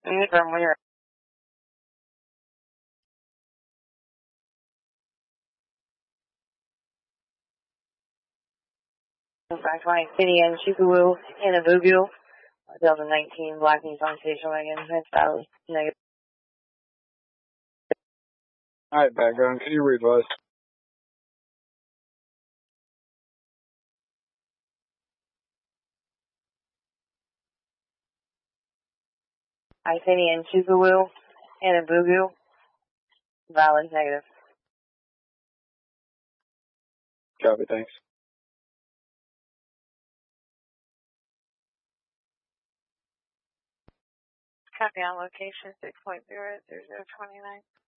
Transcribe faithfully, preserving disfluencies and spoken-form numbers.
From where? five twenty City and Chikuwu in Abugu. two thousand nineteen Black Nissan station wagon. That's valid. Negative. Alright, background, can you read us? I City and Chikuwu in Abugu. Valid. Negative. Copy, thanks. Copy on location six point zero zero zero two nine.